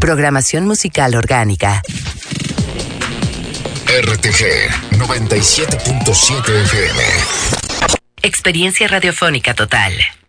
Programación musical orgánica. RTG 97.7 FM. Experiencia radiofónica total.